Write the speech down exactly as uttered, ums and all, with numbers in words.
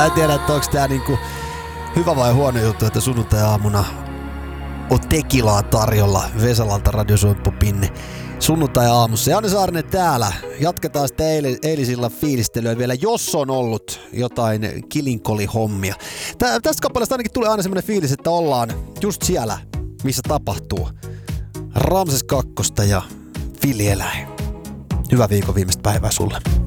Mä en tiedä, että onko tää niinku hyvä vai huono juttu, että sunnuntai-aamuna on tekilaa tarjolla Vesalalta radiosuoppupinni sunnuntai-aamussa. Janne Saarinen täällä. Jatketaan sitten eil- eilisillä fiilistelyä vielä, jos on ollut jotain kilinkoli-hommia. Tä- tästä kappaleesta ainakin tulee aina semmoinen fiilis, että ollaan just siellä, missä tapahtuu. Ramses kakkosta ja Villieläin. Hyvää viikon viimeistä päivää sulle.